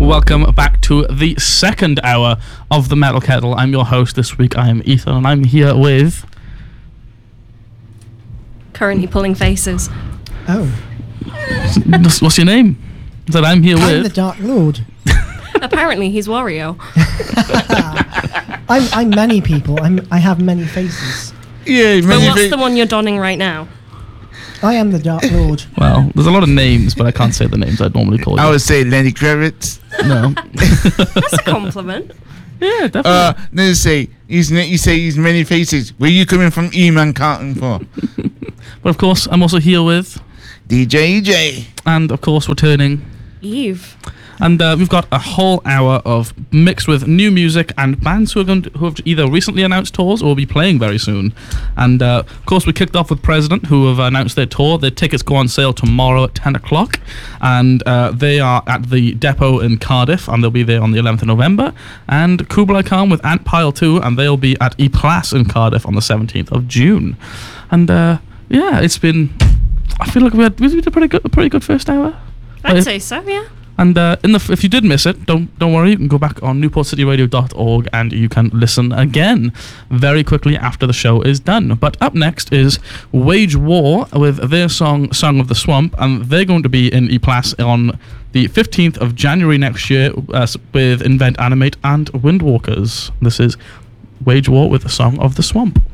welcome back to the second hour of the Metal Kettle. I'm your host this week. I am Ethan, and I'm here with... Currently pulling faces. Oh. What's your name? That I'm here with... I'm the Dark Lord. Apparently he's Wario. I'm many people. I have many faces. Yeah, But what's the one you're donning right now? I am the Dark Lord. Well, there's a lot of names, but I can't say the names I'd normally call you. I would say Lenny Kravitz. No. That's a compliment. Yeah, definitely. No, you say he's many faces. Where you coming from, E-Man Carton for? But of course, I'm also here with... DJ EJ. And of course, returning... Eve. And we've got a whole hour of mixed with new music and bands who have either recently announced tours or will be playing very soon. And of course, we kicked off with President, who have announced their tour. Their tickets go on sale tomorrow at 10 o'clock. And they are at the Depot in Cardiff, and they'll be there on the 11th of November. And Kublai Khan with Ant Pile 2, and they'll be at E-Plas in Cardiff on the 17th of June. And yeah, it's been... I feel like we did a pretty good first hour. I'd say so, yeah. And if you did miss it, don't worry. You can go back on newportcityradio.org and you can listen again very quickly after the show is done. But up next is Wage War with their song of the Swamp, and they're going to be in E-Plas on the 15th of January next year with Invent Animate and Windwalkers. This is Wage War with the Song of the Swamp.